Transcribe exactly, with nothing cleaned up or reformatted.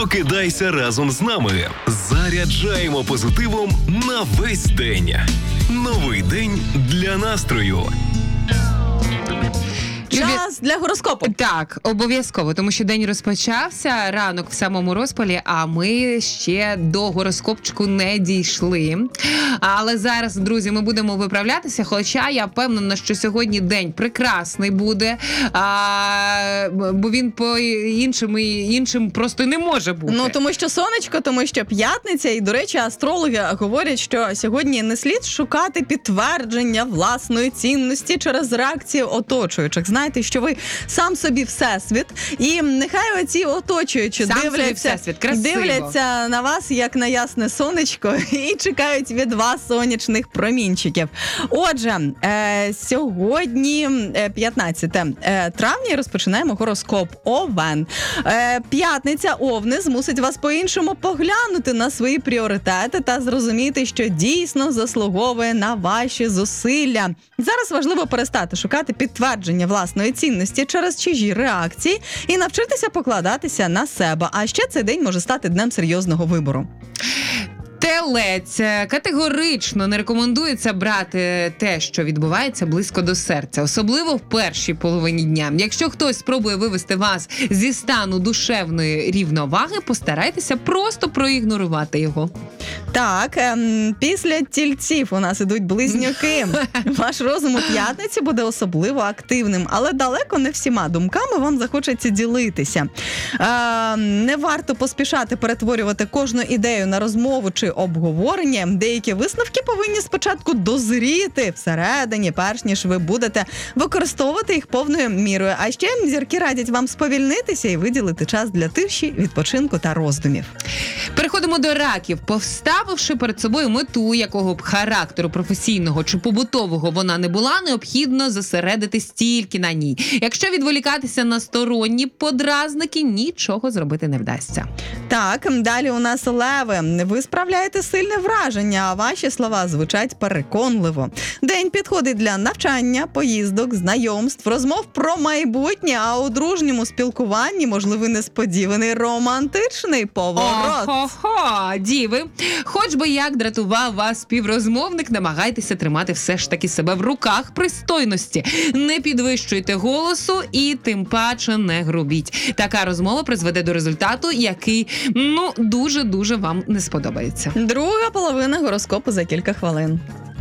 Прокидайся разом з нами. Заряджаємо позитивом на весь день. Новий день для настрою. Час для гороскопу. Так, обов'язково, тому що день розпочався, ранок в самому розпалі, а ми ще до гороскопчику не дійшли. Але зараз, друзі, ми будемо виправлятися, хоча я впевнена, що сьогодні день прекрасний буде, а, бо він по іншим і іншим просто не може бути. Ну, тому що сонечко, тому що п'ятниця, і, до речі, астрологи говорять, що сьогодні не слід шукати підтвердження власної цінності через реакцію оточуючих. Знаєте, що ви сам собі всесвіт, і нехай оці оточуючі сам дивляться, дивляться на вас, як на ясне сонечко, і чекають від вас сонячних промінчиків. Отже, е, сьогодні п'ятнадцяте травня і розпочинаємо гороскоп Овен. Е, п'ятниця Овни змусить вас по-іншому поглянути на свої пріоритети та зрозуміти, що дійсно заслуговує на ваші зусилля. Зараз важливо перестати шукати підтвердження власної цінності через чужі реакції і навчитися покладатися на себе. А ще цей день може стати днем серйозного вибору. Телець. Категорично не рекомендується брати те, що відбувається близько до серця, особливо в першій половині дня. Якщо хтось спробує вивести вас зі стану душевної рівноваги, постарайтеся просто проігнорувати його. Так, ем, після тільців у нас ідуть близнюки. Ваш розум у п'ятниці буде особливо активним, але далеко не всіма думками вам захочеться ділитися. Е, не варто поспішати перетворювати кожну ідею на розмову чи обговорення. Деякі висновки повинні спочатку дозріти всередині, перш ніж ви будете використовувати їх повною мірою. А ще зірки радять вам сповільнитися і виділити час для тиші, відпочинку та роздумів. Переходимо до раків. Поставивши перед собою мету, якого б характеру професійного чи побутового вона не була, необхідно зосередитись тільки на ній. Якщо відволікатися на сторонні подразники, нічого зробити не вдасться. Так, далі у нас леви. Ви справляєте сильне враження, а ваші слова звучать переконливо. День підходить для навчання, поїздок, знайомств, розмов про майбутнє, а у дружньому спілкуванні можливий несподіваний романтичний поворот. Ого-го, діви. Хоч би як дратував вас співрозмовник, намагайтеся тримати все ж таки себе в руках пристойності. Не підвищуйте голосу і тим паче не грубіть. Така розмова призведе до результату, який, ну, дуже-дуже вам не сподобається. Друга половина гороскопу за кілька хвилин.